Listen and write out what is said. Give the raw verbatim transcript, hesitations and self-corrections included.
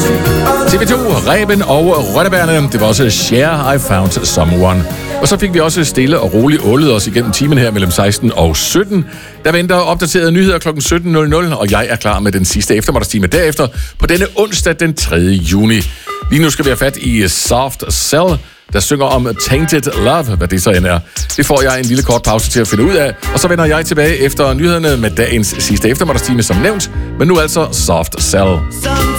T V to, Reben og Rønnebærne. Det var også Share, I Found Someone. Og så fik vi også stille og roligt ålet os igennem timen her mellem seksten og sytten. Der venter opdaterede nyheder klokken sytten nul nul, og jeg er klar med den sidste eftermiddagstime derefter på denne onsdag den tredje juni. Lige nu skal vi have fat i Soft Cell, der synger om Tainted Love, hvad det så end er. Det får jeg en lille kort pause til at finde ud af, og så vender jeg tilbage efter nyhederne med dagens sidste eftermiddagstime som nævnt, men nu altså Soft Cell.